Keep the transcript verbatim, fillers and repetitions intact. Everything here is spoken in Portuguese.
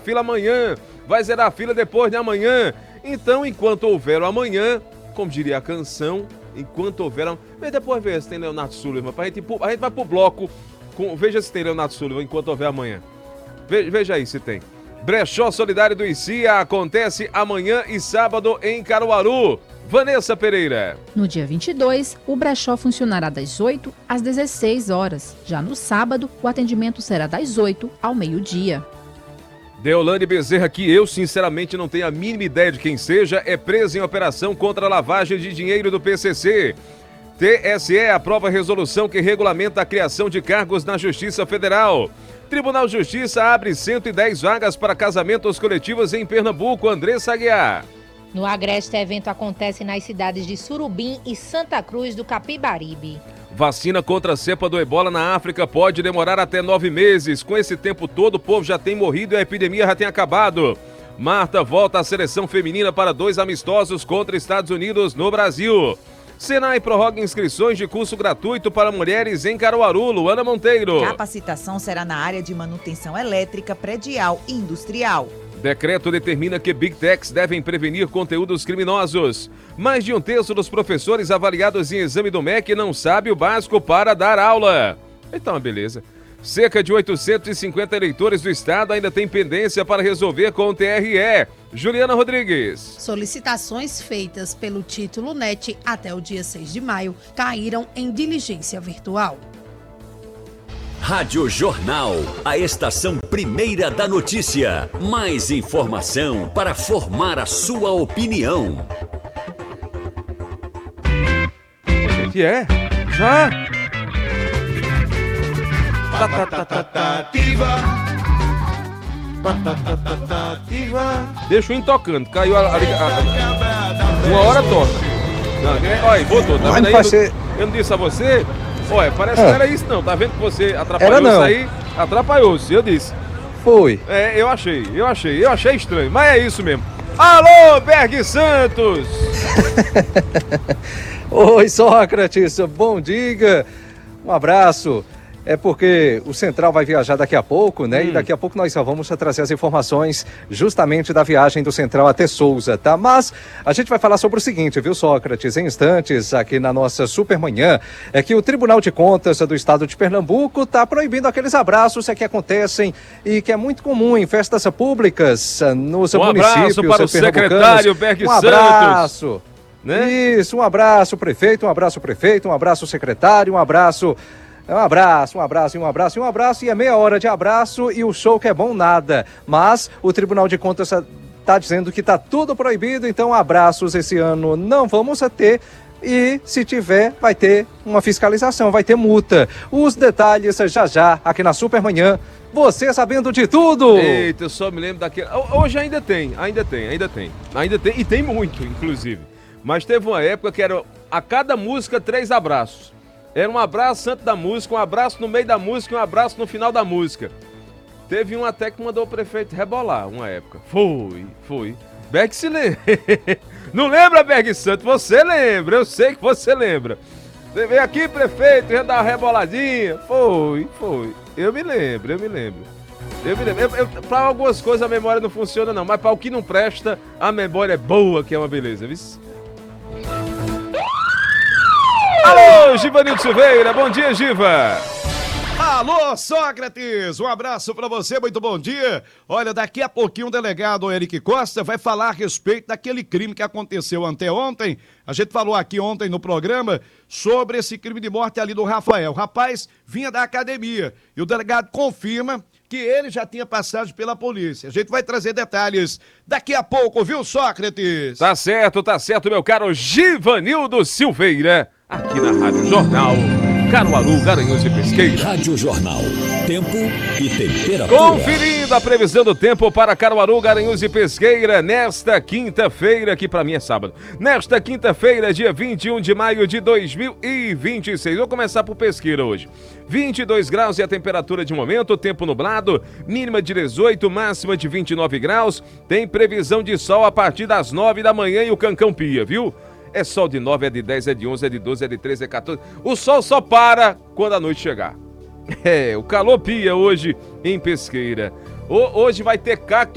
fila amanhã, vai zerar a fila depois de amanhã. Então, enquanto houver o amanhã, como diria a canção, enquanto houver... Mas depois veja se tem Leonardo Sullivan, pra gente, a gente vai pro bloco, com, veja se tem Leonardo Sullivan enquanto houver amanhã. Veja, veja aí se tem. Brechó Solidário do I C I A acontece amanhã e sábado em Caruaru. Vanessa Pereira. No dia vinte e dois, o brechó funcionará das oito às dezesseis horas. Já no sábado, o atendimento será das oito ao meio-dia. Deolane Bezerra, que eu sinceramente não tenho a mínima ideia de quem seja, é presa em operação contra a lavagem de dinheiro do P C C. T S E aprova a resolução que regulamenta a criação de cargos na Justiça Federal. Tribunal de Justiça abre cento e dez vagas para casamentos coletivos em Pernambuco. Andressa Aguiar. No Agreste, evento acontece nas cidades de Surubim e Santa Cruz do Capibaribe. Vacina contra a cepa do ebola na África pode demorar até nove meses. Com esse tempo todo, o povo já tem morrido e a epidemia já tem acabado. Marta volta à seleção feminina para dois amistosos contra Estados Unidos no Brasil. Senai prorroga inscrições de curso gratuito para mulheres em Caruaru. Luana Monteiro. Capacitação será na área de manutenção elétrica, predial e industrial. Decreto determina que Big Techs devem prevenir conteúdos criminosos. Mais de um terço dos professores avaliados em exame do M E C não sabe o básico para dar aula. Então, beleza. Cerca de oitocentos e cinquenta eleitores do estado ainda têm pendência para resolver com o T R E. Juliana Rodrigues. Solicitações feitas pelo título N E T até o dia seis de maio caíram em diligência virtual. Rádio Jornal, a estação primeira da notícia. Mais informação para formar a sua opinião. O que é? Já? Deixa o hino tocando, caiu a, a, a, a uma hora toca. Não, olha, voltou, tá vendo aí? Ser... Eu não disse a você? Olha, parece é. que não era isso não, tá vendo que você atrapalhou era isso aí? Atrapalhou-se, eu disse. Foi. É, eu achei, eu achei, eu achei estranho, mas é isso mesmo. Alô, Berg Santos! Oi, Sócrates, bom dia, um abraço. É porque o Central vai viajar daqui a pouco, né? Hum. E daqui a pouco nós só vamos trazer as informações justamente da viagem do Central até Souza, tá? Mas a gente vai falar sobre o seguinte, viu, Sócrates? Em instantes, aqui na nossa Supermanhã, é que o Tribunal de Contas do Estado de Pernambuco está proibindo aqueles abraços que acontecem e que é muito comum em festas públicas nos um municípios. Um abraço para o secretário Berg um Santos. Um abraço. Né? Isso, um abraço, prefeito, um abraço, prefeito, um abraço, secretário, um abraço... Um abraço, um abraço, um abraço, um abraço, e é meia hora de abraço e o show que é bom nada. Mas o Tribunal de Contas está dizendo que está tudo proibido, então abraços esse ano não vamos ter. E se tiver, vai ter uma fiscalização, vai ter multa. Os detalhes já já, aqui na Supermanhã, você sabendo de tudo. Eita, eu só me lembro daquele... Hoje ainda tem, ainda tem, ainda tem. Ainda tem, e tem muito, inclusive. Mas teve uma época que era a cada música três abraços. Era um abraço santo da música, um abraço no meio da música e um abraço no final da música. Teve um até que mandou o prefeito rebolar uma época. Foi, foi. Berg se lembra. Não lembra, Berg Santos? Você lembra, eu sei que você lembra. Você veio aqui, prefeito, já dar uma reboladinha. Foi, foi. Eu me lembro, eu me lembro. Eu me lembro. Eu, eu, pra algumas coisas a memória não funciona não, mas para o que não presta, a memória é boa, que é uma beleza, viu? Alô, Givanildo Silveira, bom dia, Giva. Alô, Sócrates, um abraço pra você, muito bom dia. Olha, daqui a pouquinho o delegado Eric Costa vai falar a respeito daquele crime que aconteceu anteontem. A gente falou aqui ontem no programa sobre esse crime de morte ali do Rafael. O rapaz vinha da academia e o delegado confirma que ele já tinha passagem pela polícia. A gente vai trazer detalhes daqui a pouco, viu, Sócrates? Tá certo, tá certo, meu caro Givanildo Silveira. Aqui na Rádio Jornal, Caruaru, Garanhuns e Pesqueira. Rádio Jornal, tempo e temperatura. Conferindo a previsão do tempo para Caruaru, Garanhuns e Pesqueira, nesta quinta-feira, que para mim é sábado. Nesta quinta-feira, dia vinte e um de maio de dois mil e vinte e seis. Vou começar por Pesqueira hoje. vinte e dois graus e a temperatura de momento, tempo nublado, mínima de dezoito, máxima de vinte e nove graus. Tem previsão de sol a partir das nove da manhã e o cancão pia, viu? É sol de nove, é de dez, é de onze, é de doze, é de treze, é de quatorze. O sol só para quando a noite chegar. É, o calor pia hoje em Pesqueira. Hoje vai ter cacto